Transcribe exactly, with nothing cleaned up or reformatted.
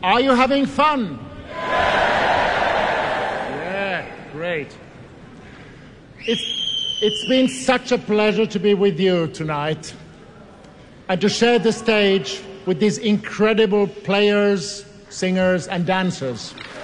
Are you having fun? Yeah, great. It's, it's been such a pleasure to be with you tonight and to share the stage with these incredible players, singers, and dancers.